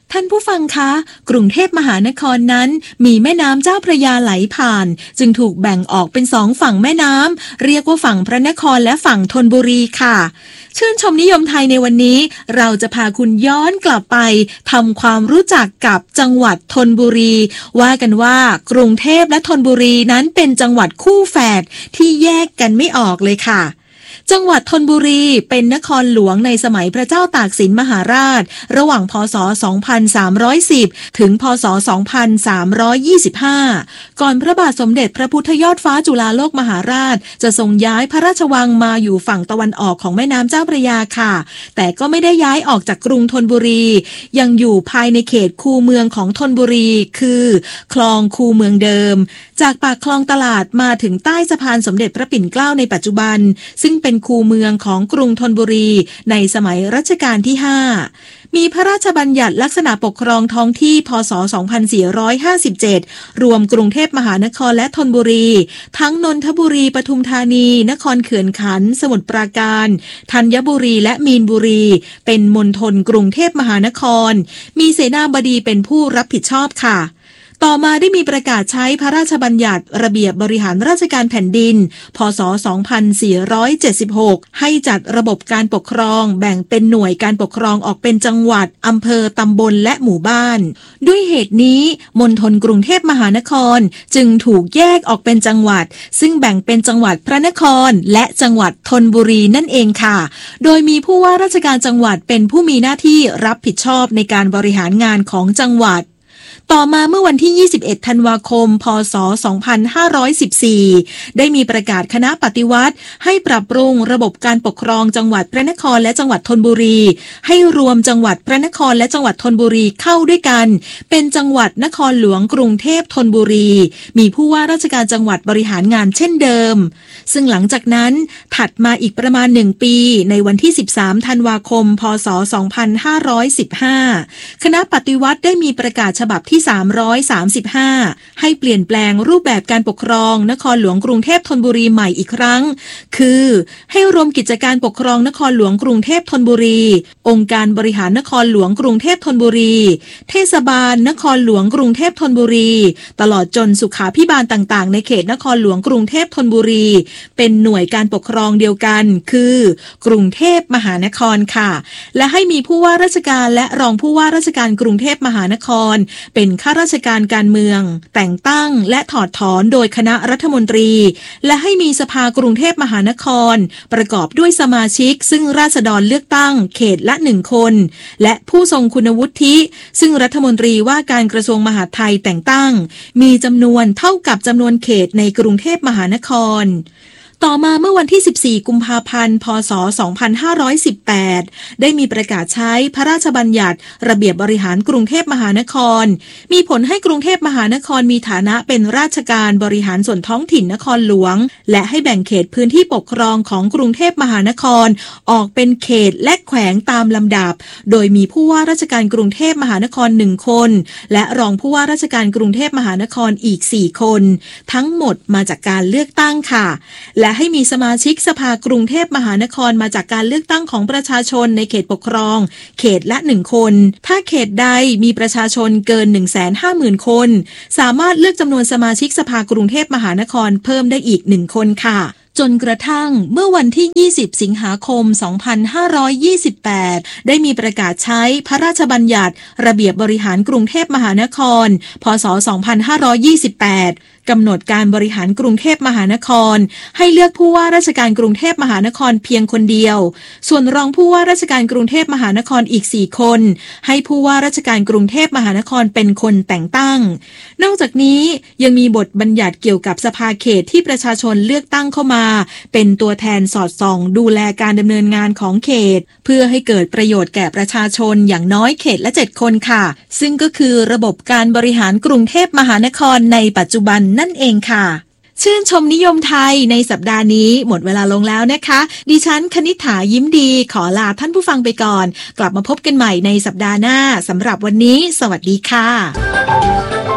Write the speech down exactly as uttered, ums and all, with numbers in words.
ท่านผู้ฟังคะกรุงเทพมหานครนั้นมีแม่น้ำเจ้าพระยาไหลผ่านจึงถูกแบ่งออกเป็นสองฝั่งแม่น้ำเรียกว่าฝั่งพระนครและฝั่งธนบุรีค่ะชื่นชมนิยมไทยในวันนี้เราจะพาคุณย้อนกลับไปทำความรู้จักกับจังหวัดธนบุรีว่ากันว่ากรุงเทพและธนบุรีนั้นเป็นจังหวัดคู่แฝดที่แยกกันไม่ออกเลยค่ะจังหวัดธนบุรีเป็นนครหลวงในสมัยพระเจ้าตากสินมหาราชระหว่างพ.ศ. สองพันสามร้อยสิบ ถึง พ.ศ. สองพันสามร้อยยี่สิบห้า ก่อนพระบาทสมเด็จพระพุทธยอดฟ้าจุฬาโลกมหาราชจะทรงย้ายพระราชวังมาอยู่ฝั่งตะวันออกของแม่น้ำเจ้าพระยาค่ะแต่ก็ไม่ได้ย้ายออกจากกรุงธนบุรียังอยู่ภายในเขตคูเมืองของธนบุรีคือคลองคูเมืองเดิมจากปากคลองตลาดมาถึงใต้สะพานสมเด็จพระปิ่นเกล้าในปัจจุบันซึ่งเป็นคูเมืองของกรุงธนบุรีในสมัยรัชกาลที่ห้ามีพระราชบัญญัติลักษณะปกครองท้องที่พ.ศ. สองพันสี่ร้อยห้าสิบเจ็ดรวมกรุงเทพมหานครและธนบุรีทั้งนนทบุรีปทุมธานีนครเขื่อนขันธ์สมุทรปราการธัญบุรีและมีนบุรีเป็นมณฑลกรุงเทพมหานครมีเสนาบดีเป็นผู้รับผิดชอบค่ะต่อมาได้มีประกาศใช้พระราชบัญญัติระเบียบบริหารราชการแผ่นดินพ.ศ. สองพันสี่ร้อยเจ็ดสิบหกให้จัดระบบการปกครองแบ่งเป็นหน่วยการปกครองออกเป็นจังหวัดอำเภอตำบลและหมู่บ้านด้วยเหตุนี้มณฑลกรุงเทพมหานครจึงถูกแยกออกเป็นจังหวัดซึ่งแบ่งเป็นจังหวัดพระนครและจังหวัดธนบุรีนั่นเองค่ะโดยมีผู้ว่าราชการจังหวัดเป็นผู้มีหน้าที่รับผิดชอบในการบริหารงานของจังหวัดต่อมาเมื่อวันที่ยี่สิบเอ็ดธันวาคมพ.ศ. สองพันห้าร้อยสิบสี่ได้มีประกาศคณะปฏิวัติให้ปรับปรุงระบบการปกครองจังหวัดพระนครและจังหวัดธนบุรีให้รวมจังหวัดพระนครและจังหวัดธนบุรีเข้าด้วยกันเป็นจังหวัดนครหลวงกรุงเทพธนบุรีมีผู้ว่าราชการจังหวัดบริหารงานเช่นเดิมซึ่งหลังจากนั้นถัดมาอีกประมาณหนึ่งปีในวันที่สิบสามธันวาคมพ.ศ. สองพันห้าร้อยสิบห้าคณะปฏิวัติได้มีประกาศฉบับที่สามร้อยสามสิบห้าให้เปลี่ยนแปลงรูปแบบการปกครองนครหลวงกรุงเทพธนบุรีใหม่อีกครั้งคือให้รวมกิจการปกครองนครหลวงกรุงเทพธนบุรีองค์การบริหารนครหลวงกรุงเทพธนบุรีเทศบาลนครหลวงกรุงเทพธนบุรีตลอดจนสุขาภิบาลต่างๆในเขตนครหลวงกรุงเทพธนบุรีเป็นหน่วยการปกครองเดียวกันคือกรุงเทพมหานครค่ะและให้มีผู้ว่าราชการและรองผู้ว่าราชการกรุงเทพมหานครเป็นข้าราชการการเมืองแต่งตั้งและถอดถอนโดยคณะรัฐมนตรีและให้มีสภากรุงเทพมหานครประกอบด้วยสมาชิกซึ่งราษฎรเลือกตั้งเขตละหนึ่งคนและผู้ทรงคุณวุฒิซึ่งรัฐมนตรีว่าการกระทรวงมหาดไทยแต่งตั้งมีจำนวนเท่ากับจำนวนเขตในกรุงเทพมหานครต่อมาเมื่อวันที่สิบสี่กุมภาพันธ์พ.ศ. สองพันห้าร้อยสิบแปดได้มีประกาศใช้พระราชบัญญัติระเบียบบริหารกรุงเทพมหานครมีผลให้กรุงเทพมหานครมีฐานะเป็นราชการบริหารส่วนท้องถิ่นนครหลวงและให้แบ่งเขตพื้นที่ปกครองของกรุงเทพมหานครออกเป็นเขตและแขวงตามลำดับโดยมีผู้ว่าราชการกรุงเทพมหานครหนึ่งคนและรองผู้ว่าราชการกรุงเทพมหานครอีกสี่คนทั้งหมดมาจากการเลือกตั้งค่ะและให้มีสมาชิกสภากรุงเทพมหานครมาจากการเลือกตั้งของประชาชนในเขตปกครองเขตละหนึ่งคนถ้าเขตใดมีประชาชนเกิน หนึ่งแสนห้าหมื่น คนสามารถเลือกจำนวนสมาชิกสภากรุงเทพมหานครเพิ่มได้อีกหนึ่งคนค่ะจนกระทั่งเมื่อวันที่ยี่สิบสิงหาคมสองพันห้าร้อยยี่สิบแปดได้มีประกาศใช้พระราชบัญญัติระเบียบบริหารกรุงเทพมหานครพ.ศ. สองพันห้าร้อยยี่สิบแปดกำหนดการบริหารกรุงเทพมหานครให้เลือกผู้ว่าราชการกรุงเทพมหานครเพียงคนเดียวส่วนรองผู้ว่าราชการกรุงเทพมหานครอีกสี่คนให้ผู้ว่าราชการกรุงเทพมหานครเป็นคนแต่งตั้งนอกจากนี้ยังมีบทบัญญัติเกี่ยวกับสภาเขตที่ประชาชนเลือกตั้งเข้ามาเป็นตัวแทนสอดส่องดูแลการดำเนินงานของเขตเพื่อให้เกิดประโยชน์แก่ประชาชนอย่างน้อยเขตละเจ็ดคนค่ะซึ่งก็คือระบบการบริหารกรุงเทพมหานครในปัจจุบันนั่นเองค่ะชื่นชมนิยมไทยในสัปดาห์นี้หมดเวลาลงแล้วนะคะดิฉันคณิษฐายิ้มดีขอลาท่านผู้ฟังไปก่อนกลับมาพบกันใหม่ในสัปดาห์หน้าสำหรับวันนี้สวัสดีค่ะ